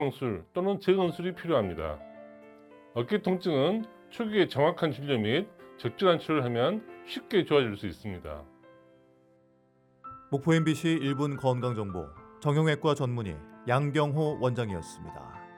정술 또는 재건술이 필요합니다. 어깨 통증은 초기에 정확한 진료 및 적절한 치료를 하면 쉽게 좋아질 수 있습니다. 목포 MBC 1분 건강정보 정형외과 전문의 양경호 원장이었습니다.